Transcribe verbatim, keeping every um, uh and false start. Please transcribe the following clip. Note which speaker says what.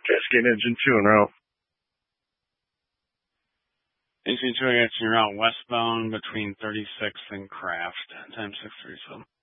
Speaker 1: Cascade engine two and route.
Speaker 2: H V two, I got you route westbound between thirty-six and Craft, time six thirty-seven.